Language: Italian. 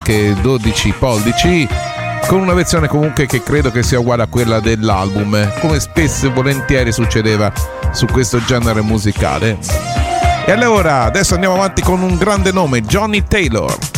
anche 12 pollici, con una versione comunque che credo che sia uguale a quella dell'album, come spesso e volentieri succedeva su questo genere musicale. E allora adesso andiamo avanti con un grande nome, Johnny Taylor.